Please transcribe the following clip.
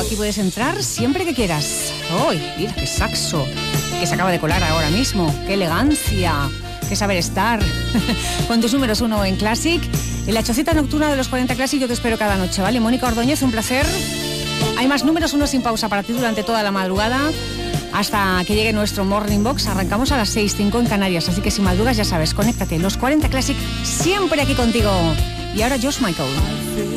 Aquí puedes entrar siempre que quieras. ¡Uy! Mira qué saxo que se acaba de colar ahora mismo. ¡Qué elegancia! ¡Qué saber estar! Con tus números 1 en Classic. En la chocita nocturna de los 40 Classic yo te espero cada noche, ¿vale? Mónica Ordóñez, un placer. Hay más números 1 sin pausa para ti durante toda la madrugada. Hasta que llegue nuestro Morning Box. Arrancamos a las 6:05 en Canarias. Así que si madrugas, ya sabes, conéctate. Los 40 Classic siempre aquí contigo. Y ahora Josh Michael.